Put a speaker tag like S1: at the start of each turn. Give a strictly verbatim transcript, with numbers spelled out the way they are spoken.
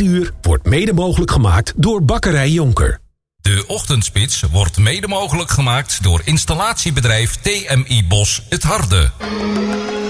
S1: uur wordt mede mogelijk gemaakt door Bakkerij Jonker.
S2: De Ochtendspits wordt mede mogelijk gemaakt door installatiebedrijf T M I Bos het Harde.